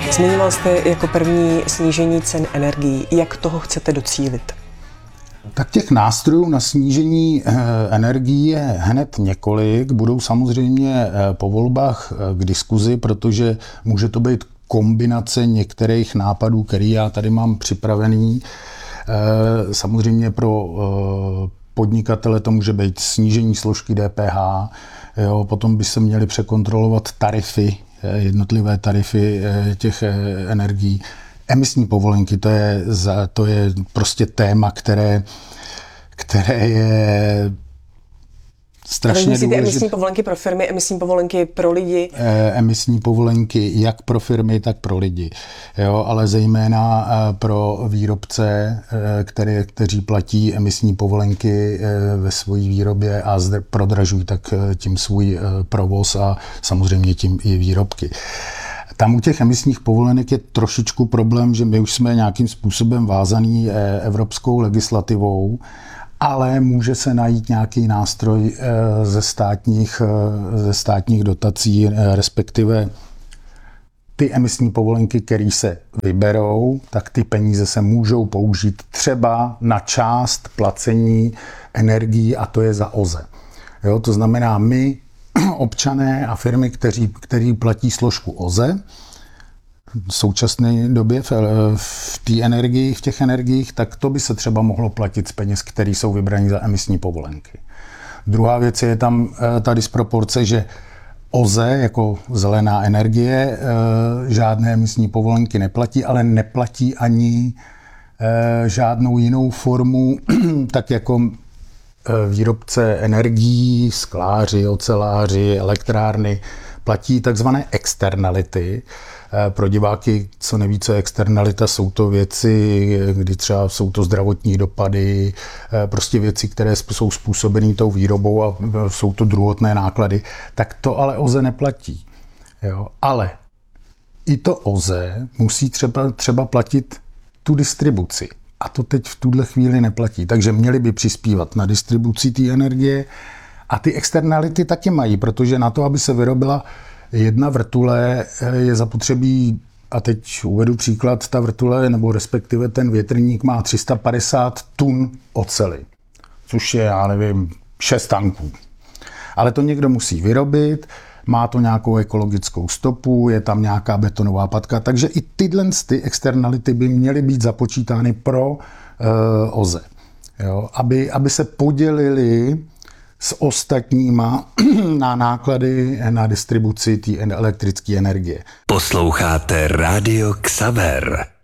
Zmiňoval jste jako první snížení cen energií. Jak toho chcete docílit? Tak těch nástrojů na snížení energií je hned několik. Budou samozřejmě po volbách k diskuzi, protože může to být kombinace některých nápadů, který já tady mám připravený. Samozřejmě pro podnikatele to může být snížení složky DPH, jo, potom by se měly překontrolovat tarify, jednotlivé tarify těch energií. Emisní povolenky, to je prostě téma, které je strašně důležité. Emisní povolenky pro firmy, emisní povolenky pro lidi? Emisní povolenky jak pro firmy, tak pro lidi. Jo, ale zejména pro výrobce, kteří platí emisní povolenky ve své výrobě a prodražují tak tím svůj provoz a samozřejmě tím i výrobky. Tam u těch emisních povolenek je trošičku problém, že my už jsme nějakým způsobem vázaný evropskou legislativou, ale může se najít nějaký nástroj ze státních dotací, respektive ty emisní povolenky, které se vyberou, tak ty peníze se můžou použít třeba na část placení energií, a to je za OZE. Jo, to znamená, my, občané a firmy, kteří platí složku OZE, v současné době v těch energiích, tak to by se třeba mohlo platit z peněz, které jsou vybraní za emisní povolenky. Druhá věc je tam ta disproporce, že OZE jako zelená energie žádné emisní povolenky neplatí, ale neplatí ani žádnou jinou formu, tak jako výrobce energií, skláři, oceláři, elektrárny, platí takzvané externality. Pro diváky, co neví, co je externalita, jsou to věci, kdy třeba jsou to zdravotní dopady, prostě věci, které jsou způsobené tou výrobou a jsou to druhotné náklady. Tak to ale OZE neplatí. Jo? Ale i to OZE musí třeba platit tu distribuci. A to teď v tuhle chvíli neplatí. Takže měli by přispívat na distribuci té energie a ty externality taky mají, protože na to, aby se vyrobila jedna vrtule, je zapotřebí, a teď uvedu příklad, ta vrtule, nebo respektive ten větrník má 350 tun oceli, což je, já nevím, 6 tanků. Ale to někdo musí vyrobit, má to nějakou ekologickou stopu, je tam nějaká betonová patka, takže i tyhle externality by měly být započítány pro OZE. Jo? Aby se podělili s ostatníma na náklady na distribuci té elektrické energie. Posloucháte Rádio Xaver.